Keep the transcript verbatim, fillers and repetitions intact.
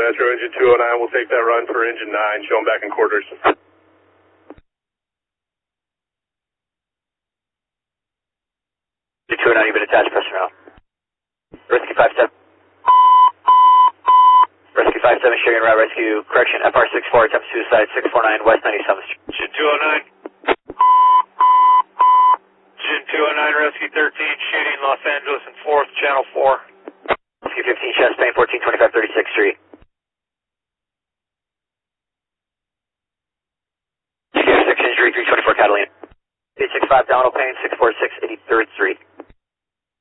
Metro, engine two oh nine, we'll take that run for engine nine, show them back in quarters. two oh nine, you've been attached, personnel. Rescue five seven. Rescue five seven, sharing route, rescue, correction, F R six four, attempt suicide, six four nine, West ninety-seventh Street. Engine two oh nine. Engine two oh nine, rescue thirteen, shooting Los Angeles and fourth, channel four. Rescue fifteen, Chastain, fourteen twenty-five thirty-sixth Street. six injury, three twenty-four Catalina. eight six five, Donald Payne, six four six, eighty-third Street.